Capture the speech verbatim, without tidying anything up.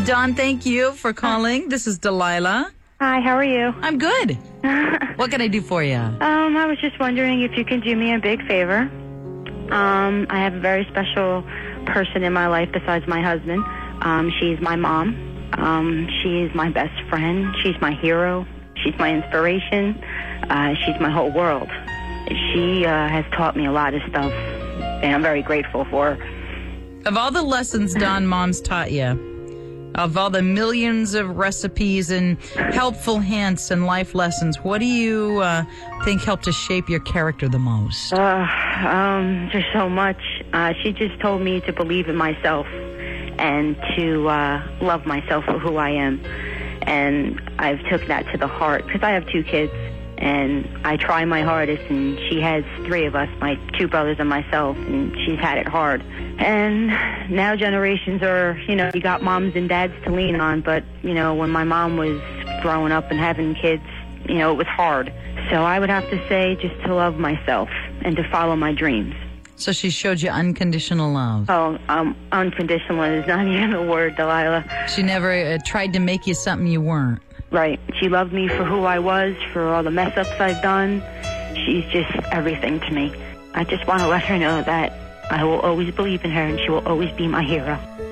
Dawn, thank you for calling. This is Delilah. Hi, how are you? I'm good. What can I do for you? Um, I was just wondering if you can do me a big favor. Um, I have a very special person in my life besides my husband. Um, she's my mom. Um, she's my best friend. She's my hero. She's my inspiration. Uh, she's my whole world. She uh, has taught me a lot of stuff, and I'm very grateful for her. Of all the lessons Dawn Mom's taught you, of all the millions of recipes and helpful hints and life lessons, what do you uh, think helped to shape your character the most? Uh, um, there's so much. Uh, she just told me to believe in myself and to uh, love myself for who I am. And I've took that to the heart because I have two kids, and I try my hardest, and she has three of us, my two brothers and myself, and she's had it hard. And now generations are, you know, you got moms and dads to lean on, but, you know, when my mom was growing up and having kids, you know, it was hard. So I would have to say just to love myself and to follow my dreams. So she showed you unconditional love. Oh, um, unconditional is not even a word, Delilah. She never uh, tried to make you something you weren't. Right. She loved me for who I was, for all the mess-ups I've done. She's just everything to me. I just want to let her know that I will always believe in her, and she will always be my hero.